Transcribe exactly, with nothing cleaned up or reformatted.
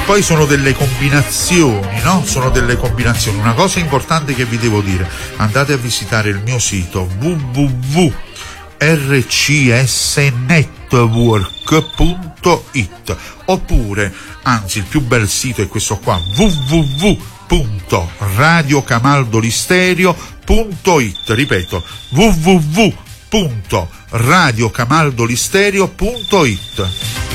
poi sono delle combinazioni, no? Sono delle combinazioni. Una cosa importante che vi devo dire: andate a visitare il mio sito w w w punto r c s network punto i t, oppure, anzi il più bel sito è questo qua, w w w punto radio camaldolisterio punto i t, ripeto, w w w punto radio camaldolisterio punto i t.